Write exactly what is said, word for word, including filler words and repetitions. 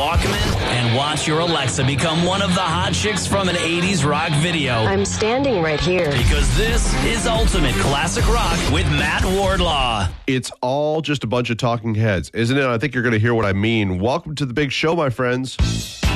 Walkman and watch your Alexa become one of the hot chicks from an eighties rock video. I'm standing right here. Because this is Ultimate Classic Rock with Matt Wardlaw. It's all just a bunch of talking heads, isn't it? I think you're going to hear what I mean. Welcome to the big show, my friends.